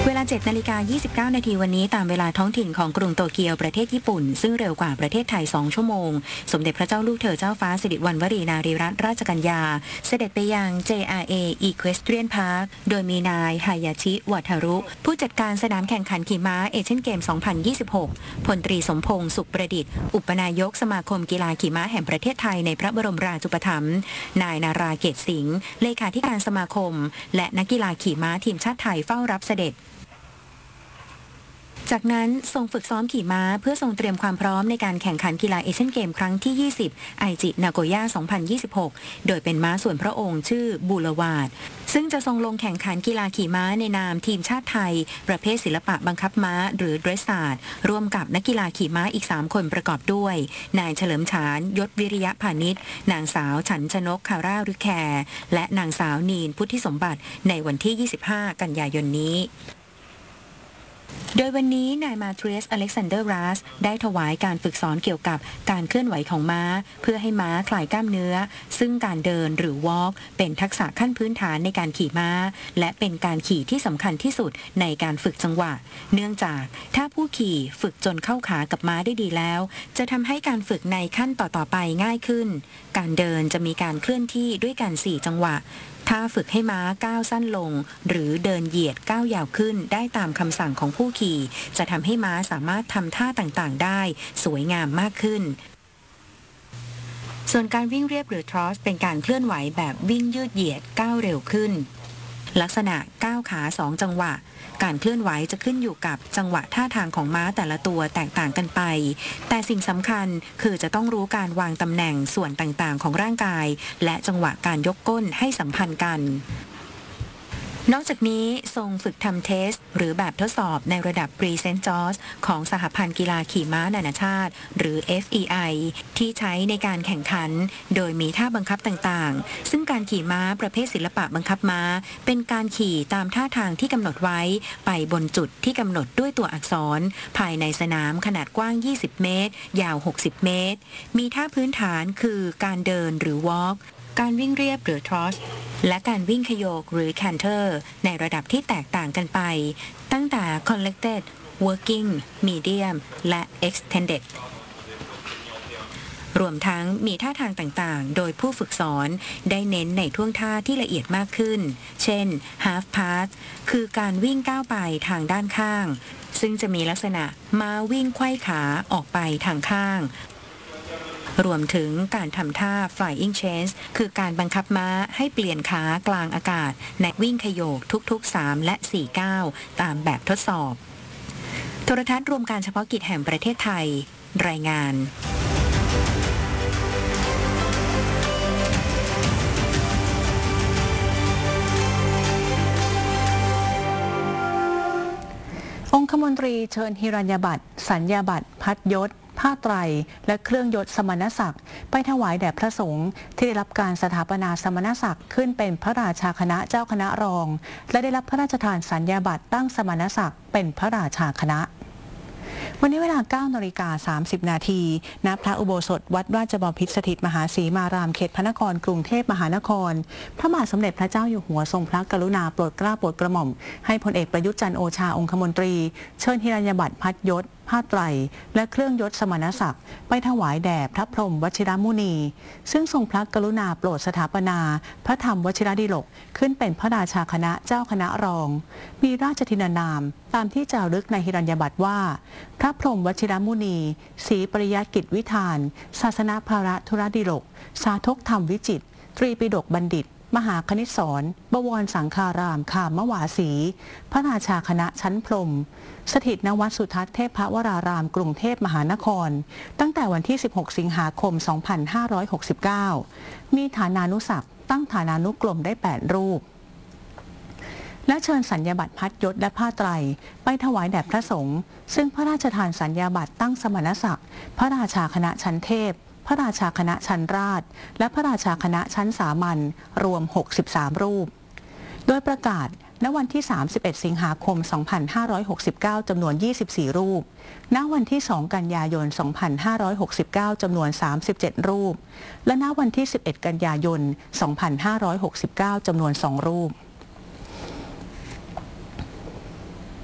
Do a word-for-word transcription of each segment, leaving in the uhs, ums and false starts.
เวลา เจ็ดนาฬิกายี่สิบเก้านาทีวันนี้ตามเวลาท้องถิ่นของกรุงโตเกียวประเทศญี่ปุ่นซึ่งเร็วกว่าประเทศไทยสองชั่วโมงสมเด็จพระเจ้าลูกเธอเจ้าฟ้าสิริวัณวรีนารีรัตนราชกัญญาเสด็จไปยัง เจ อาร์ เอ Equestrian Park โดยมีนายฮายาชิวัทารุผู้จัดการสนามแข่งขันขี่ม้าเอเชียนเกม สองพันยี่สิบหก พลตรีสมพงษ์สุขประดิษฐ์อุปนายกสมาคมกีฬาขี่ม้าแห่งประเทศไทยในพระบรมราชูปถัมภ์นายนาราเกตสิงห์เลขาธิการสมาคมและนักกีฬาขี่ม้าทีมชาติไทยเฝ้ารับเสด็จจากนั้นทรงฝึกซ้อมขี่ม้าเพื่อทรงเตรียมความพร้อมในการแข่งขันกีฬาเอเชียนเกมครั้งที่ ยี่สิบ ไอจินาโกย่า สองพันยี่สิบหก โดยเป็นม้าส่วนพระองค์ชื่อบูลวาดซึ่งจะทรงลงแข่งขันกีฬาขี่ม้าในนามทีมชาติไทยประเภทศิลปะบังคับม้าหรือเดรสซาร์ดร่วมกับนักกีฬาขี่ม้าอีกสามคนประกอบด้วยนายเฉลิมฉานยศวิริยะพานิชนางสาวฉันชนกคาร่ารึแคร์และนางสาวนีนพุทธิสมบัติในวันที่ ยี่สิบห้า กันยายนนี้โดยวันนี้นายมาเทรียสอเล็กซานเดอร์รัสได้ถวายการฝึกสอนเกี่ยวกับการเคลื่อนไหวของม้าเพื่อให้ม้าคลายกล้ามเนื้อซึ่งการเดินหรือ walk เป็นทักษะขั้นพื้นฐานในการขี่ม้าและเป็นการขี่ที่สำคัญที่สุดในการฝึกจังหวะเนื่องจากถ้าผู้ขี่ฝึกจนเข้าขากับม้าได้ดีแล้วจะทำให้การฝึกในขั้นต่อๆไปง่ายขึ้นการเดินจะมีการเคลื่อนที่ด้วยกันสี่จังหวะถ้าฝึกให้ม้าก้าวสั้นลงหรือเดินเหยียดก้าวยาวขึ้นได้ตามคำสั่งของผู้ขี่จะทำให้ม้าสามารถทำท่าต่างๆได้สวยงามมากขึ้นส่วนการวิ่งเรียบหรือทรอสเป็นการเคลื่อนไหวแบบวิ่งยืดเหยียดก้าวเร็วขึ้นลักษณะก้าวขาสองจังหวะการเคลื่อนไหวจะขึ้นอยู่กับจังหวะท่าทางของม้าแต่ละตัวแตกต่างกันไปแต่สิ่งสำคัญคือจะต้องรู้การวางตำแหน่งส่วนต่างๆของร่างกายและจังหวะการยกก้นให้สัมพันธ์กันนอกจากนี้ทรงฝึกทำเทสหรือแบบทดสอบในระดับ Pre Saint George ของสหพันธ์กีฬาขี่ม้านานาชาติหรือ เอฟ อี ไอ ที่ใช้ในการแข่งขันโดยมีท่าบังคับต่างๆซึ่งการขี่ม้าประเภทศิลปะบังคับม้าเป็นการขี่ตามท่าทางที่กำหนดไว้ไปบนจุดที่กำหนดด้วยตัวอักษรภายในสนามขนาดกว้างยี่สิบเมตรยาวหกสิบเมตรมีท่าพื้นฐานคือการเดินหรือ walkการวิ่งเรียบหรือ trot และการวิ่งขยกหรือ canter ในระดับที่แตกต่างกันไปตั้งแต่ collected working medium และ extended รวมทั้งมีท่าทางต่างๆโดยผู้ฝึกสอนได้เน้นในท่วงท่าที่ละเอียดมากขึ้นเช่น half pass คือการวิ่งก้าวไปทางด้านข้างซึ่งจะมีลักษณะม้าวิ่งไขว้ขาออกไปทางข้างรวมถึงการทำท่า flying change คือการบังคับม้าให้เปลี่ยนขากลางอากาศในวิ่งขโยกทุกๆสามและสี่ก้าวตามแบบทดสอบโทรทัศน์รวมการเฉพาะกิจแห่งประเทศไทยรายงานองคมนตรีเชิญหิรัญญบัตรสัญญาบัตรพัดยศผ้าไตรและเครื่องยศสมณศักดิ์ไปถวายแด่พระสงฆ์ที่ได้รับการสถาปนาสมณศักดิ์ขึ้นเป็นพระราชาคณะเจ้าคณะรองและได้รับพระราชทานสัญญาบัตรตั้งสมณศักดิ์เป็นพระราชาคณะวันนี้เวลา เก้านาฬิกาสามสิบนาทีณพระอุโบสถวัดราชบพิตรสถิตมหาศรีมารามเขตพระนครกรุงเทพมหานครพระบาทสมเด็จพระเจ้าอยู่หัวทรงพระกรุณาโปรดเกล้าโปรดกระหม่อมให้พลเอกประยุทธ์จันทร์โอชาองคมนตรีเชิญหิรัญญบัตรพัดยศผ้าไตรและเครื่องยศสมณศักดิ์ไปถวายแด่พระพรหมวชิรมุนีซึ่งทรงพระกรุณาโปรดสถาปนาพระธรรมวชิรดิลกขึ้นเป็นพระราชาคณะเจ้าคณะรองมีราชทินานามตามที่จารึกในหิรัญญบัตรว่าพระพรหมวชิรมุนีศรีปริยัติกิจวิธานศาสนาภาระธุรดิลกสาธกธรรมวิจิตรตรีปิฎกบัณฑิตมหาคณิตศรบวรสังฆารามคามวาสีพระราชาคณะชั้นพรหมสถิตณวัดสุทัศน์เทพวรารามกรุงเทพมหานครตั้งแต่วันที่สิบหกสิงหาคมสองพันห้าร้อยหกสิบเก้ามีฐานานุศักดิ์ตั้งฐานานุกรมได้แปดรูปและเชิญสัญญาบัตรพัดยศและผ้าไตรไปถวายแด่พระสงฆ์ซึ่งพระราชทานสัญญาบัตรตั้งสมณศักดิ์พระราชาคณะชั้นเทพพระราชาคณะชั้นราชและพระราชาคณะชั้นสามัญรวมหกสิบสามรูปโดยประกาศณวันที่สามสิบเอ็ดสิงหาคมสองพันห้าร้อยหกสิบเก้าจำนวนยี่สิบสี่รูปณวันที่สองกันยายนสองพันห้าร้อยหกสิบเก้าจำนวนสามสิบเจ็ดรูปและณวันที่สิบเอ็ดกันยายนสองพันห้าร้อยหกสิบเก้าจำนวนสองรูป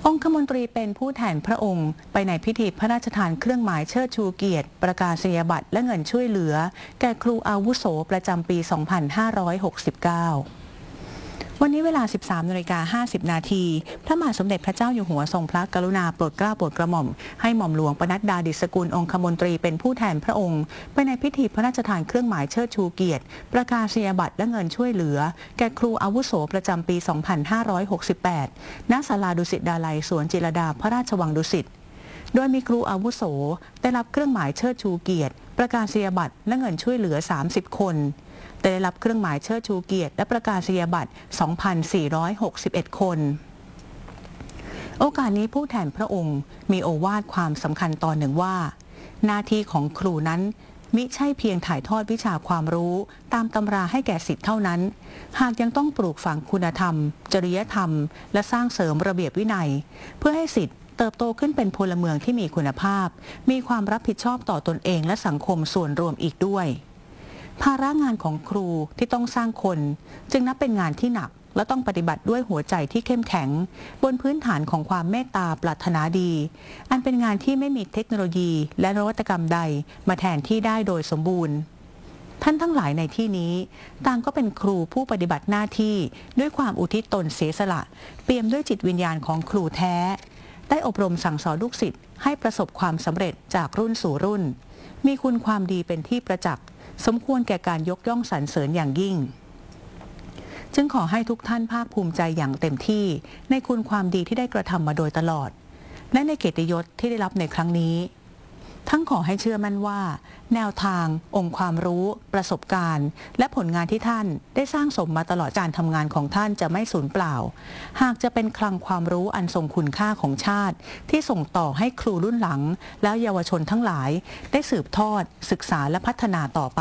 องคมนตรีเป็นผู้แทนพระองค์ไปในพิธีพระราชทานเครื่องหมายเชิดชูเกียรติประกาศนียบัตรและเงินช่วยเหลือแก่ครูอาวุโสประจำปี สองพันห้าร้อยหกสิบเก้า วันนี้เวลา สิบสามนาฬิกาห้าสิบนาทีพระมหาสมเด็จพระเจ้าอยู่หัวทรงพระกรุณาโปรดเกล้าโปรดกระหม่อมให้หม่อมหลวงปนัดดา ดิษฐกุลองคมนตรีเป็นผู้แทนพระองค์ไปในพิธีพระราชทานเครื่องหมายเชิดชูเกียรติประกาศนียบัตรและเงินช่วยเหลือแก่ครูอาวุโสประจำปี สองพันห้าร้อยหกสิบแปด ณ ศาลาดุสิตดาลัยสวนจิรดาพระราชวังดุสิตโดยมีครูอาวุโสได้รับเครื่องหมายเชิดชูเกียรติประกาศนียบัตรและเงินช่วยเหลือสามสิบคนได้รับเครื่องหมายเชิดชูเกียรติและประกาศนียบัตร สองพันสี่ร้อยหกสิบเอ็ด คน โอกาสนี้ผู้แทนพระองค์มีโอวาทความสำคัญตอนหนึ่งว่าหน้าที่ของครูนั้นมิใช่เพียงถ่ายทอดวิชาความรู้ตามตำราให้แก่ศิษย์เท่านั้นหากยังต้องปลูกฝังคุณธรรมจริยธรรมและสร้างเสริมระเบียบวินัยเพื่อให้ศิษย์เติบโตขึ้นเป็นพลเมืองที่มีคุณภาพมีความรับผิดชอบต่อตนเองและสังคมส่วนรวมอีกด้วยภาระงานของครูที่ต้องสร้างคนจึงนับเป็นงานที่หนักและต้องปฏิบัติด้วยหัวใจที่เข้มแข็งบนพื้นฐานของความเมตตาปรารถนาดีอันเป็นงานที่ไม่มีเทคโนโลยีและนวัตกรรมใดมาแทนที่ได้โดยสมบูรณ์ท่านทั้งหลายในที่นี้ต่างก็เป็นครูผู้ปฏิบัติหน้าที่ด้วยความอุทิศตนเสียสละเปี่ยมด้วยจิตวิญญาณของครูแท้ได้อบรมสั่งสอนลูกศิษย์ให้ประสบความสำเร็จจากรุ่นสู่รุ่นมีคุณความดีเป็นที่ประจักษ์สมควรแก่การยกย่องสรรเสริญอย่างยิ่งจึงขอให้ทุกท่านภาคภูมิใจอย่างเต็มที่ในคุณความดีที่ได้กระทำมาโดยตลอดและในเกียรติยศที่ได้รับในครั้งนี้ทั้งขอให้เชื่อมั่นว่าแนวทางองค์ความรู้ประสบการณ์และผลงานที่ท่านได้สร้างสมมาตลอดการทำงานของท่านจะไม่สูญเปล่าหากจะเป็นคลังความรู้อันทรงคุณค่าของชาติที่ส่งต่อให้ครูรุ่นหลังและเยาวชนทั้งหลายได้สืบทอดศึกษาและพัฒนาต่อไป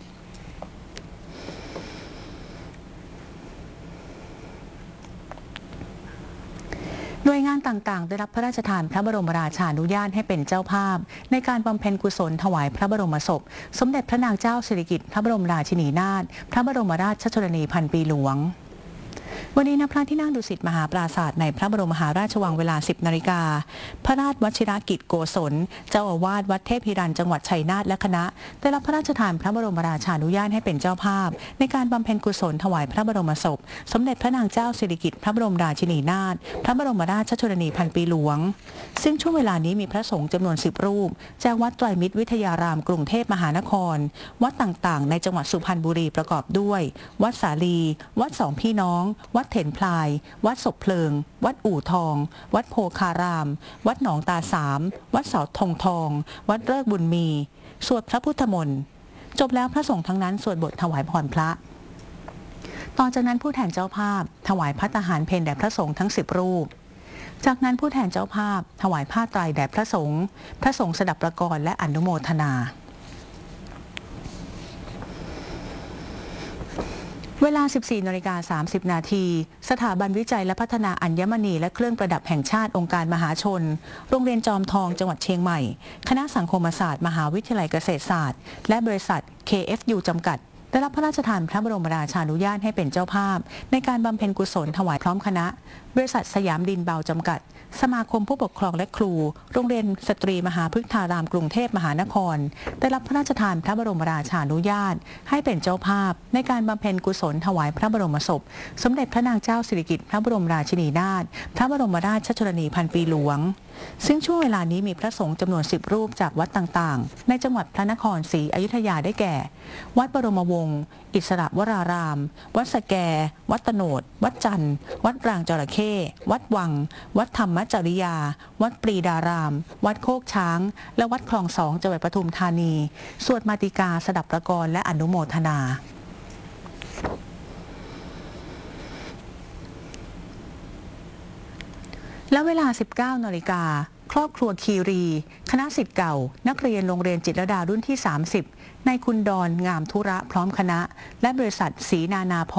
หน่วยงานต่างๆได้รับพระราชทานพระบรมราชานุญาตให้เป็นเจ้าภาพในการบำเพ็ญกุศลถวายพระบรมศพสมเด็จพระนางเจ้าสิริกิติ์พระบรมราชินีนาถพระบรมราชชนนีพันปีหลวงวันนี้ณพระที่นั่งดุสิตมหาปราสาทในพระบรมมหาราชวังเวลา สิบนาฬิกาพระราชวชิรกิจโกศลเจ้าอาวาสวัดเทพฮิรัญจังหวัดชัยนาทและคณะได้รับพระราชทานพระบรมราชานุญาตให้เป็นเจ้าภาพในการบำเพ็ญกุศลถวายพระบรมศพสมเด็จพระนางเจ้าสิริกิติ์พระบรมราชินีนาถพระบรมราชชนนีพันปีหลวงซึ่งช่วงเวลานี้มีพระสงฆ์จำนวนสิบรูปจากวัดไตรมิตรวิทยารามกรุงเทพมหานครวัดต่างๆในจังหวัดสุพรรณบุรีประกอบด้วยวัดสาลีวัดสองพี่น้องวัดเถนพลายวัดศพเพลิงวัดอู่ทองวัดโพคารามวัดหนองตาสามวัดเสาธงทองวัดเลิกบุญมีสวดพระพุทธมนต์จบแล้วพระสงฆ์ทั้งนั้นสวดบทถวายพรพระต่อจากนั้นผู้แทนเจ้าภาพถวายภัตตาหารเพลแด่พระสงฆ์ทั้งสิบรูปจากนั้นผู้แทนเจ้าภาพถวายผ้าไตรแด่พระสงฆ์พระสงฆ์สดับประกรและอนุโมทนาเวลา สิบสี่นาฬิกาสามสิบนาทีสถาบันวิจัยและพัฒนาอัญมณีและเครื่องประดับแห่งชาติองค์การมหาชนโรงเรียนจอมทองจังหวัดเชียงใหม่คณะสังคมศาสตร์มหาวิทยาลัยเกษตรศาสตร์และบริษัท เค เอฟ ยู จำกัดได้รับพระราชทานพระบรมราชานุญาตให้เป็นเจ้าภาพในการบำเพ็ญกุศลถวายพร้อมคณะบริษัทสยามดินเบาจำกัดสมาคมผู้ปกครองและครูโรงเรียนสตรีมหาพฤกษารามกรุงเทพมหานครได้รับพระราชทานพระบรมราชานุญาตให้เป็นเจ้าภาพในการบำเพ็ญกุศลถวายพระบรมศพสมเด็จพระนางเจ้าสิริกิติ์พระบรมราชินีนาถพระบรมราชชนนีพันปีหลวงซึ่งช่วงเวลานี้มีพระสงฆ์จำนวนสิบรูปจากวัดต่างๆในจังหวัดพระนครศรีอยุธยาได้แก่วัดบรมวงศ์อิสระวรารามวัดสแกวัดตโนดวัดจันทร์วัดรางจระเข้วัดวังวัดธรรมจริยาวัดปรีดารามวัดโคกช้างและวัดคลองสองจังหวัดปทุมธานีสวดมาติกาสดับประกรและอนุโมทนาและเวลา สิบเก้านาฬิกาครอบครัวคีรีคณะศิษย์เก่านักเรียนโรงเรียนจิตรลดารุ่นที่สามสิบในคุณดอนงามธุระพร้อมคณะและบริษัทศรีนานาพ